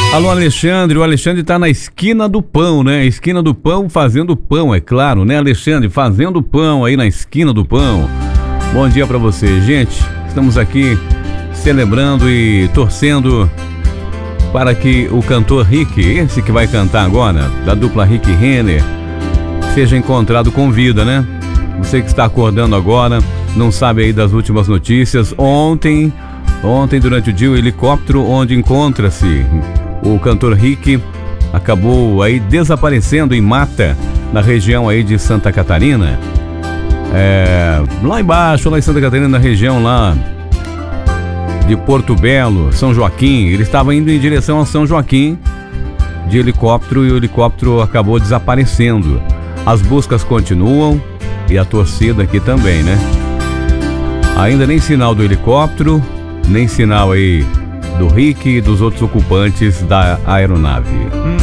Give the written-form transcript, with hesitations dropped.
Alô, Alexandre. O Alexandre tá na esquina do pão, né? Esquina do pão, fazendo pão, é claro, né, Alexandre? Fazendo pão aí na esquina do pão. Bom dia pra você, gente. Estamos aqui celebrando e torcendo para que o cantor Rick, esse que vai cantar agora, da dupla Rick Renner, seja encontrado com vida, né? Você que está acordando agora, não sabe aí das últimas notícias. Ontem, durante o dia, o helicóptero onde encontra-se o cantor Rick acabou aí desaparecendo em mata, na região aí de Santa Catarina. Lá embaixo, lá em Santa Catarina, na região lá de Porto Belo, São Joaquim. Ele estava indo em direção a São Joaquim de helicóptero e o helicóptero acabou desaparecendo. As buscas continuam e a torcida aqui também, né? Ainda nem sinal do helicóptero, nem sinal aí do Rick e dos outros ocupantes da aeronave.